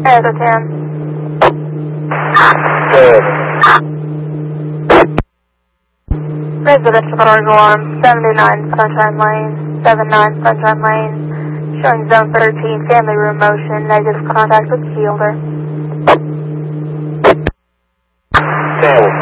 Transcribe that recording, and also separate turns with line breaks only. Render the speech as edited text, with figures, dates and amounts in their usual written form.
Air 10.
Good.
Residential Guard Alarm, 79 Sunshine Lane, 79 Sunshine Lane, showing Zone 13, family room motion, negative contact with Shielder.
10.